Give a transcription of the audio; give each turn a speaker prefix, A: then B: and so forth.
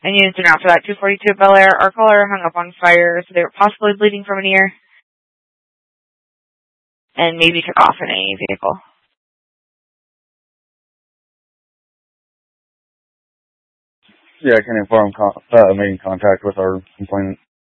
A: And units are now for that 242 at Bel Air. Our caller hung up on fire, so they were possibly bleeding from an ear. And maybe took off in a vehicle.
B: Yeah, I can inform making contact with our complainant.